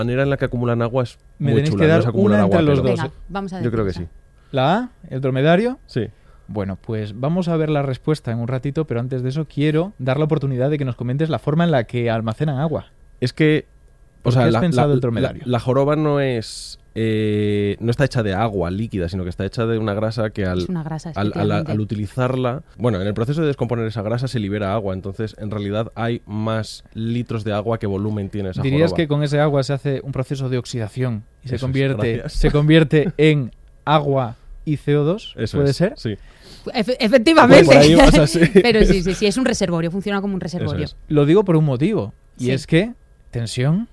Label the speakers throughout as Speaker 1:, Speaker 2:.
Speaker 1: manera en la que acumulan agua es
Speaker 2: Me
Speaker 1: muy
Speaker 2: tenéis
Speaker 1: chula.
Speaker 2: que dar
Speaker 1: no es acumular
Speaker 2: una
Speaker 1: agua,
Speaker 2: entre los
Speaker 1: pero
Speaker 2: dos.
Speaker 3: Venga, vamos a ver.
Speaker 1: yo creo que sí.
Speaker 2: ¿La A? ¿El dromedario?
Speaker 1: Sí.
Speaker 2: Bueno, pues vamos a ver la respuesta en un ratito, pero antes de eso quiero dar la oportunidad de que nos comentes la forma en la que almacenan agua.
Speaker 1: Es que...
Speaker 2: ¿Por qué has pensado el dromedario?
Speaker 1: La joroba no es... no está hecha de agua líquida, sino que está hecha de una grasa que
Speaker 3: Es una grasa,
Speaker 1: al
Speaker 3: efectivamente.
Speaker 1: utilizarla... Bueno, en el proceso de descomponer esa grasa se libera agua, entonces en realidad hay más litros de agua que volumen tiene esa
Speaker 2: ¿Dirías
Speaker 1: joroba.
Speaker 2: que con ese agua se hace un proceso de oxidación y
Speaker 1: Eso es,
Speaker 2: se
Speaker 1: gracias.
Speaker 2: convierte en agua y CO2?
Speaker 1: Eso
Speaker 2: ¿Puede
Speaker 1: es,
Speaker 2: ser?
Speaker 1: Sí.
Speaker 3: Efectivamente.
Speaker 1: Por ahí, o sea, sí.
Speaker 3: Pero sí, es un reservorio, funciona como un reservorio.
Speaker 1: Eso
Speaker 2: Lo digo por un motivo, y
Speaker 3: Sí.
Speaker 2: es que, tensión,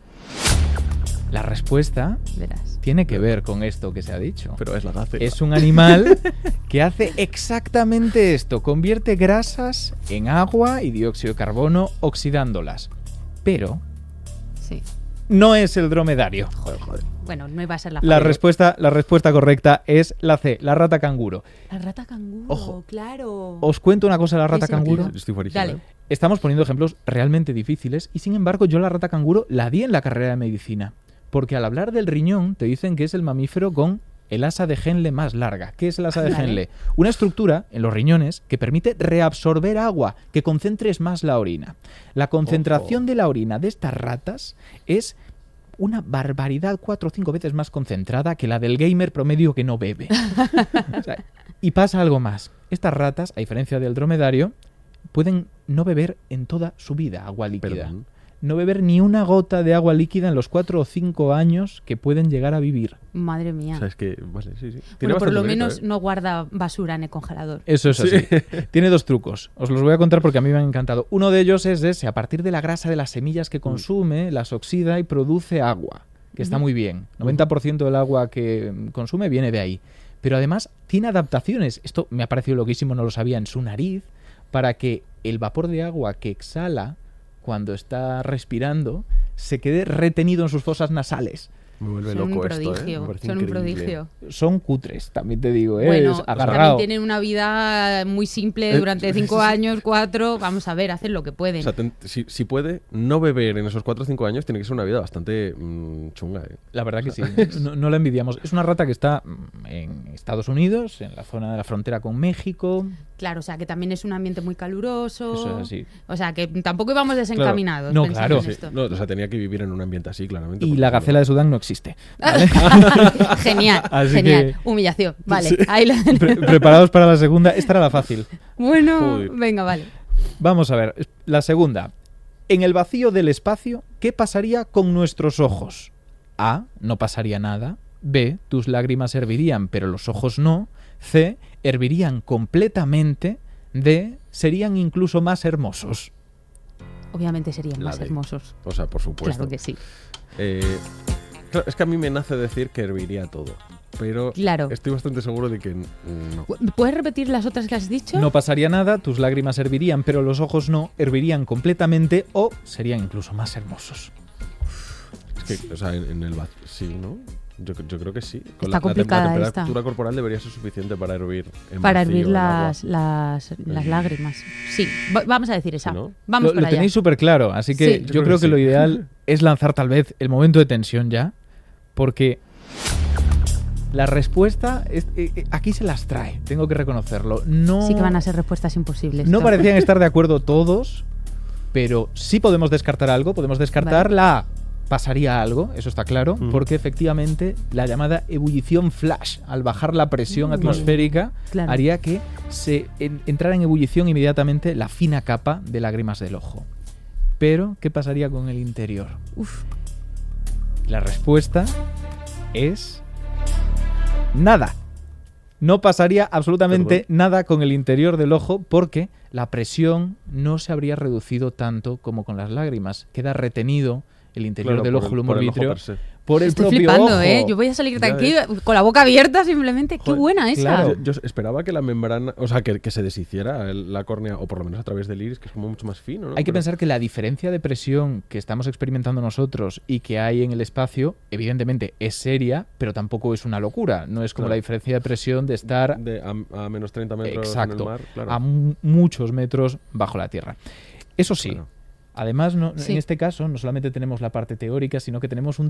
Speaker 2: la respuesta
Speaker 3: Verás.
Speaker 2: tiene que ver con esto que se ha dicho.
Speaker 1: Pero es la gacela.
Speaker 2: Es un animal que hace exactamente esto, convierte grasas en agua y dióxido de carbono oxidándolas. Pero
Speaker 3: Sí.
Speaker 2: no es el dromedario.
Speaker 3: Bueno, no iba a ser la
Speaker 2: La
Speaker 3: fácil.
Speaker 2: respuesta correcta es la C, la rata canguro.
Speaker 3: La rata canguro,
Speaker 1: Ojo.
Speaker 3: claro.
Speaker 2: Os cuento una cosa de la rata
Speaker 3: Sí,
Speaker 2: canguro.
Speaker 1: Estoy fuerísimo,
Speaker 3: Dale.
Speaker 1: ¿eh?
Speaker 2: Estamos poniendo ejemplos realmente difíciles y sin embargo yo la rata canguro la di en la carrera de medicina. Porque al hablar del riñón te dicen que es el mamífero con el asa de Henle más larga. ¿Qué es el asa de
Speaker 3: Vale.
Speaker 2: Henle? Una estructura en los riñones que permite reabsorber agua, que concentres más la orina. La concentración
Speaker 1: Ojo.
Speaker 2: de la orina de estas ratas es una barbaridad 4 o 5 veces más concentrada que la del gamer promedio que no bebe. O sea, y pasa algo más. Estas ratas, a diferencia del dromedario, pueden no beber en toda su vida agua líquida.
Speaker 1: Perdón.
Speaker 2: No beber ni una gota de agua líquida en los 4 o 5 años que pueden llegar a vivir.
Speaker 3: Madre mía.
Speaker 1: O sea, es que... Vale, sí. Tiene
Speaker 3: Bueno, por
Speaker 1: bastante
Speaker 3: lo
Speaker 1: mérito,
Speaker 3: menos
Speaker 1: ¿eh?
Speaker 3: no guarda basura en el congelador.
Speaker 2: Eso es
Speaker 1: Sí.
Speaker 2: así. Tiene 2 trucos. Os los voy a contar porque a mí me han encantado. Uno de ellos es ese, a partir de la grasa de las semillas que consume, las oxida y produce agua, que está muy bien. 90% del agua que consume viene de ahí. Pero además tiene adaptaciones. Esto me ha parecido loquísimo, no lo sabía, en su nariz, para que el vapor de agua que exhala cuando está respirando se quede retenido en sus fosas nasales.
Speaker 1: Me vuelve
Speaker 3: Son un
Speaker 1: loco esto, ¿eh?
Speaker 3: prodigio.
Speaker 1: Me parece
Speaker 3: Son un
Speaker 1: increíble.
Speaker 3: prodigio.
Speaker 2: Son cutres, también te digo, ¿eh?
Speaker 3: Bueno,
Speaker 2: Es
Speaker 3: también
Speaker 2: agarrado.
Speaker 3: tienen una vida muy simple durante 5 años, 4. Vamos a ver, hacen lo que pueden.
Speaker 1: O sea, si puede no beber en esos 4 o 5 años, tiene que ser una vida bastante chunga, ¿eh?
Speaker 2: La verdad que sí, no la envidiamos. Es una rata que está en Estados Unidos, en la zona de la frontera con México.
Speaker 3: Claro, o sea, que también es un ambiente muy caluroso.
Speaker 2: Eso es así.
Speaker 3: O sea, que tampoco íbamos desencaminados
Speaker 2: No,
Speaker 3: pensando
Speaker 2: claro.
Speaker 3: en
Speaker 1: Sí,
Speaker 3: esto.
Speaker 1: no, o sea, tenía que vivir en un ambiente así, claramente.
Speaker 2: Y
Speaker 1: porque
Speaker 2: la
Speaker 1: si no-
Speaker 2: gacela de Sudán no existe.
Speaker 3: Genial,
Speaker 2: Así
Speaker 3: genial.
Speaker 2: que-
Speaker 3: Humillación. Vale, ahí lo
Speaker 2: Preparados para la segunda. Esta era la fácil.
Speaker 3: Bueno,
Speaker 1: Joder.
Speaker 3: venga, vale.
Speaker 2: Vamos a ver. La segunda. En el vacío del espacio, ¿qué pasaría con nuestros ojos? A. No pasaría nada. B. Tus lágrimas hervirían, pero los ojos no. C. Hervirían completamente. D. Serían incluso más hermosos.
Speaker 3: Obviamente serían
Speaker 1: La
Speaker 3: más
Speaker 1: D.
Speaker 3: hermosos.
Speaker 1: O sea, por supuesto.
Speaker 3: Claro que sí.
Speaker 1: Claro, es que a mí me nace decir que herviría todo. Pero
Speaker 3: Claro.
Speaker 1: estoy bastante seguro de que no.
Speaker 3: ¿Puedes repetir las otras que has dicho?
Speaker 2: No pasaría nada, tus lágrimas hervirían, pero los ojos no, hervirían completamente o serían incluso más hermosos.
Speaker 1: Es que, o sea, en el vacío. Sí, ¿no? Yo creo que sí. Con
Speaker 3: Está complicada
Speaker 1: la
Speaker 3: esta.
Speaker 1: temperatura corporal debería ser suficiente para hervir en
Speaker 3: Para
Speaker 1: vacío
Speaker 3: hervir
Speaker 1: el agua.
Speaker 3: las lágrimas. Sí, vamos a decir esa.
Speaker 1: ¿Sí, no?
Speaker 3: Vamos
Speaker 2: Lo
Speaker 3: para allá.
Speaker 2: tenéis súper claro, así que
Speaker 3: Sí.
Speaker 2: yo creo que
Speaker 1: sí.
Speaker 2: lo ideal es lanzar tal vez el momento de tensión ya, porque la respuesta aquí se las trae, tengo que reconocerlo. No,
Speaker 3: Sí que van a ser respuestas imposibles.
Speaker 2: no
Speaker 3: Tom.
Speaker 2: parecían estar de acuerdo todos, pero sí podemos descartar algo, podemos descartar
Speaker 3: Vale.
Speaker 2: la A. Pasaría algo, eso está claro,
Speaker 1: Ujú.
Speaker 2: porque efectivamente la llamada ebullición flash, al bajar la presión atmosférica,
Speaker 3: Claro.
Speaker 2: haría que se entrara en ebullición inmediatamente la fina capa de lágrimas del ojo. Pero, ¿qué pasaría con el interior?
Speaker 3: Uf,
Speaker 2: La respuesta es nada. No pasaría absolutamente nada con el interior del ojo porque la presión no se habría reducido tanto como con las lágrimas. Queda retenido el interior
Speaker 1: Claro,
Speaker 2: del
Speaker 1: por
Speaker 2: ojo,
Speaker 1: el-
Speaker 2: el humor
Speaker 1: por el ojo
Speaker 2: vítreo,
Speaker 1: per se.
Speaker 2: por el
Speaker 3: estoy
Speaker 2: propio
Speaker 3: flipando,
Speaker 2: ojo.
Speaker 3: ¿eh? Yo voy a salir de
Speaker 1: Ya
Speaker 3: aquí
Speaker 1: ves.
Speaker 3: con la boca abierta simplemente. Qué
Speaker 1: Joder,
Speaker 3: buena esa.
Speaker 2: claro.
Speaker 1: Yo esperaba que la membrana, o sea, que se deshiciera la córnea, o por lo menos a través del iris, que es como mucho más fino, ¿no?
Speaker 2: Hay que
Speaker 1: Pero-
Speaker 2: pensar que la diferencia de presión que estamos experimentando nosotros y que hay en el espacio, evidentemente es seria, pero tampoco es una locura. No es como
Speaker 1: Claro.
Speaker 2: la diferencia de presión de estar
Speaker 1: a menos 30 metros
Speaker 2: exacto,
Speaker 1: en el mar, claro.
Speaker 2: a muchos metros bajo la Tierra. Eso sí,
Speaker 1: Claro.
Speaker 2: Además,
Speaker 3: Sí.
Speaker 2: en este caso, no solamente tenemos la parte teórica, sino que tenemos un